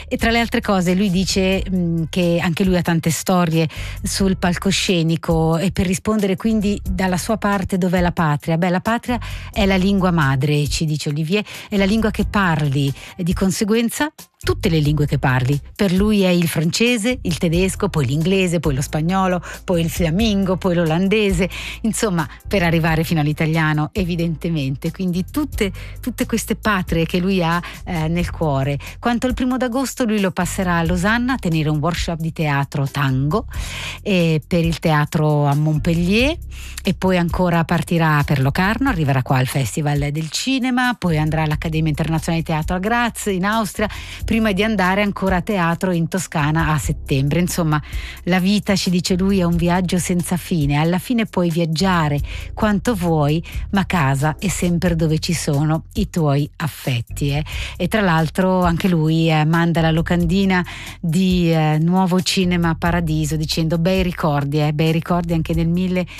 E tra le altre cose lui dice che anche lui ha tante storie sul palcoscenico, e per rispondere quindi dalla sua parte dov'è la patria? Beh, la patria è la lingua madre, ci dice Olivier, è la lingua che parli, e di conseguenza tutte le lingue che parli. Per lui è il francese, il tedesco, poi l'inglese, poi lo spagnolo, poi il fiammingo, poi l'olandese, insomma, per arrivare fino all'italiano evidentemente. Quindi tutte queste patrie che lui ha nel cuore. Quanto al 1° d'agosto, lui lo passerà a Losanna a tenere un workshop di teatro tango per il teatro a Montpellier, e poi ancora partirà per Locarno, arriverà qua al Festival del Cinema, poi andrà all'Accademia Internazionale di Teatro a Graz in Austria, prima di andare ancora a teatro in Toscana a settembre. Insomma, la vita, ci dice lui, è un viaggio senza fine. Alla fine puoi viaggiare quanto vuoi, ma casa è sempre dove ci sono i tuoi affetti. E tra l'altro anche lui manda la locandina di Nuovo Cinema Paradiso dicendo bei ricordi anche nel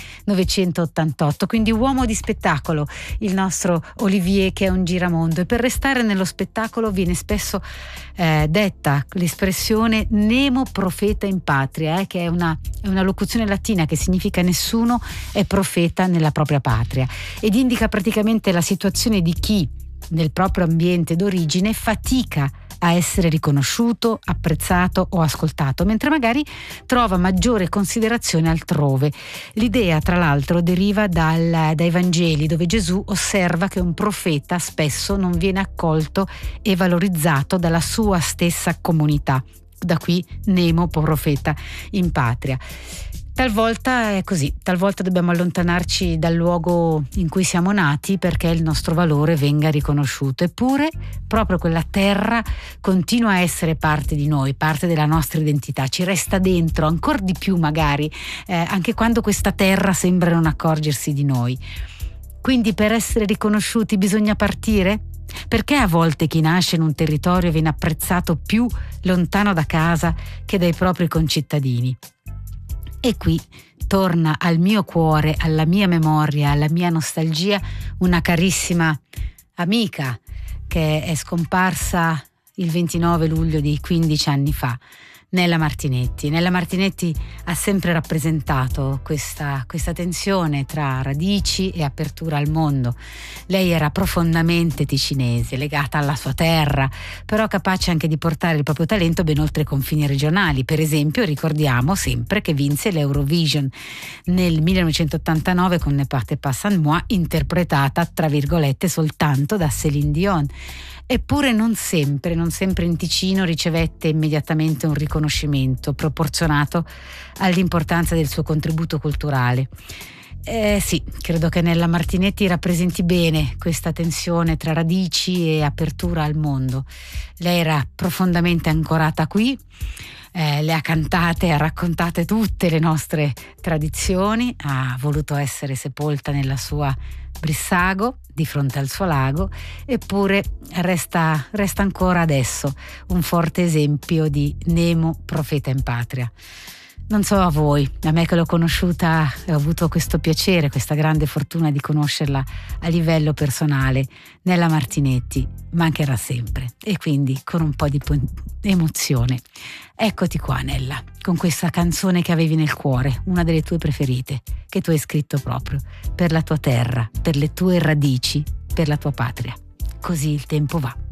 1988. Quindi uomo di spettacolo il nostro Olivier, che è un giramondo. E per restare nello spettacolo viene spesso detta l'espressione nemo profeta in patria, che è una locuzione latina che significa nessuno è profeta nella propria patria, ed indica praticamente la situazione di chi nel proprio ambiente d'origine fatica a essere riconosciuto, apprezzato o ascoltato, mentre magari trova maggiore considerazione altrove. L'idea, tra l'altro, deriva dai Vangeli, dove Gesù osserva che un profeta spesso non viene accolto e valorizzato dalla sua stessa comunità. Da qui nemo profeta in patria. Talvolta è così, talvolta dobbiamo allontanarci dal luogo in cui siamo nati perché il nostro valore venga riconosciuto. Eppure proprio quella terra continua a essere parte di noi, parte della nostra identità, ci resta dentro ancora di più magari, anche quando questa terra sembra non accorgersi di noi. Quindi per essere riconosciuti bisogna partire? Perché a volte chi nasce in un territorio viene apprezzato più lontano da casa che dai propri concittadini? E qui torna al mio cuore, alla mia memoria, alla mia nostalgia una carissima amica che è scomparsa il 29 luglio di 15 anni fa, Nella Martinetti. Nella Martinetti ha sempre rappresentato questa tensione tra radici e apertura al mondo. Lei era profondamente ticinese, legata alla sua terra, però capace anche di portare il proprio talento ben oltre i confini regionali. Per esempio, ricordiamo sempre che vinse l'Eurovision nel 1989 con Ne partez pas sans moi, interpretata tra virgolette soltanto da Céline Dion. Eppure non sempre in Ticino ricevette immediatamente un riconoscimento proporzionato all'importanza del suo contributo culturale. Sì, credo che Nella Martinetti rappresenti bene questa tensione tra radici e apertura al mondo. Lei era profondamente ancorata qui, le ha cantate, ha raccontate tutte le nostre tradizioni, ha voluto essere sepolta nella sua Brissago, di fronte al suo lago, eppure resta ancora adesso un forte esempio di nemo profeta in patria. Non so a voi, a me che l'ho conosciuta e ho avuto questo piacere, questa grande fortuna di conoscerla a livello personale, Nella Martinetti mancherà sempre, e quindi con un po' di emozione. Eccoti qua, Nella, con questa canzone che avevi nel cuore, una delle tue preferite, che tu hai scritto proprio per la tua terra, per le tue radici, per la tua patria. Così il tempo va.